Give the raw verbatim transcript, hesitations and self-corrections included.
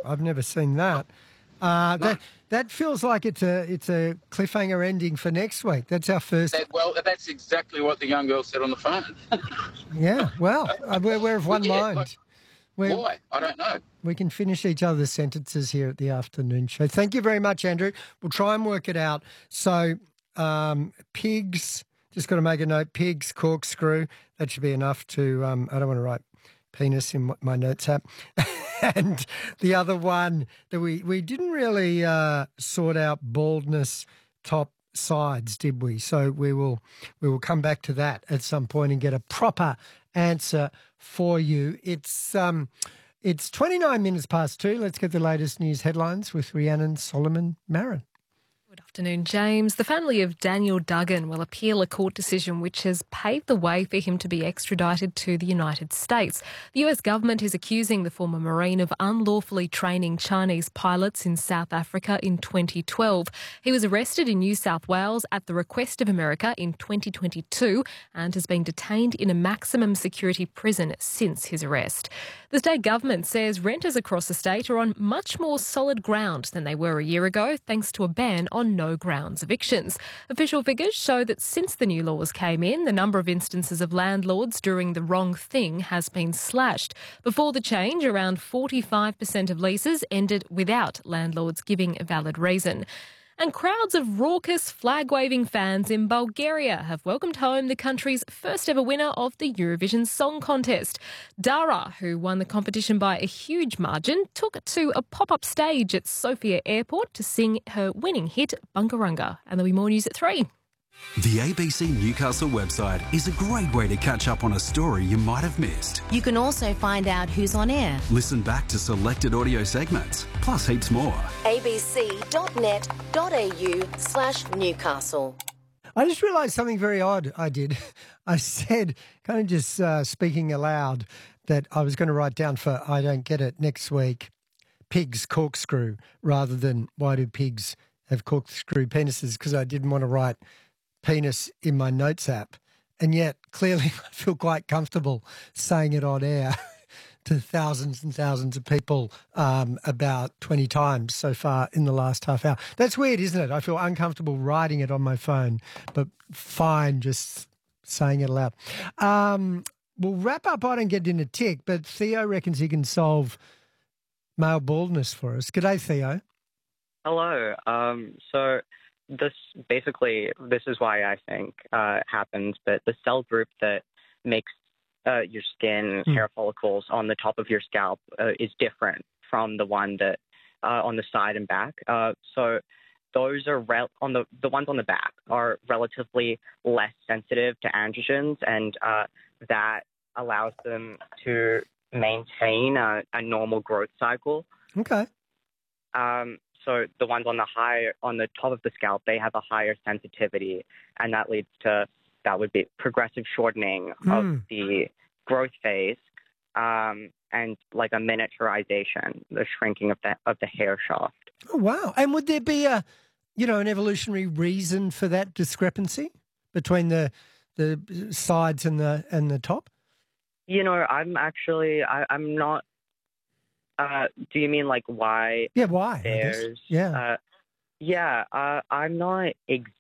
I've never seen that. Uh, No. that that feels like it's a it's a cliffhanger ending for next week. That's our first. That, well, that's exactly what the young girl said on the phone. Yeah. Well, uh, we're, we're of one Yeah, mind. like, We're, why? I don't know. we can finish each other's sentences here at the afternoon show. Thank you very much, Andrew. We'll try and work it out. So, um, pigs. Just got to make a note. Pigs corkscrew. That should be enough to. Um, I don't want to write penis in my notes app. And the other one that we, we didn't really uh, sort out baldness top sides, did we? So we will we will come back to that at some point and get a proper answer for you. It's um it's twenty-nine minutes past two. Let's get the latest news headlines with Rhiannon Solomon Marin. Good afternoon, James. The family of Daniel Duggan will appeal a court decision which has paved the way for him to be extradited to the United States. The U S government is accusing the former Marine of unlawfully training Chinese pilots in South Africa in twenty twelve. He was arrested in New South Wales at the request of America in twenty twenty-two and has been detained in a maximum security prison since his arrest. The state government says renters across the state are on much more solid ground than they were a year ago, thanks to a ban on no grounds evictions. Official figures show that since the new laws came in, the number of instances of landlords doing the wrong thing has been slashed. Before the change, around forty-five percent of leases ended without landlords giving a valid reason. And crowds of raucous flag-waving fans in Bulgaria have welcomed home the country's first ever winner of the Eurovision Song Contest. Dara, who won the competition by a huge margin, took to a pop-up stage at Sofia Airport to sing her winning hit, Bungarunga. And there'll be more news at three. The A B C Newcastle website is a great way to catch up on a story you might have missed. You can also find out who's on air. Listen back to selected audio segments, plus heaps more. abc.net.au slash Newcastle. I just realised something very odd I did. I said, kind of just uh, speaking aloud, that I was going to write down for I Don't Get It next week, pigs corkscrew, rather than why do pigs have corkscrew penises, because I didn't want to write penis in my notes app. And yet, clearly, I feel quite comfortable saying it on air to thousands and thousands of people um, about twenty times so far in the last half hour. That's weird, isn't it? I feel uncomfortable writing it on my phone, but fine just saying it aloud. Um, we'll wrap up. I don't get in a tick, but Theo reckons he can solve male baldness for us. G'day, Theo. Hello. Um, so this basically, this is why I think uh, it happens, but the cell group that makes uh, your skin, Mm. hair follicles on the top of your scalp uh, is different from the one that uh, on the side and back. Uh, so those are rel- on the the ones on the back are relatively less sensitive to androgens, and uh, that allows them to maintain a, a normal growth cycle. Okay. Um, so the ones on the higher, on the top of the scalp, they have a higher sensitivity, and that leads to, that would be progressive shortening Mm. of the growth phase, um, and like a miniaturization, the shrinking of the of the hair shaft. Oh, wow. And would there be a, you know, an evolutionary reason for that discrepancy between the the sides and the and the top? You know, I'm actually, I, I'm not. Uh, do you mean like why? Yeah, why? I guess. There's, Yeah. Uh, yeah, uh, I'm not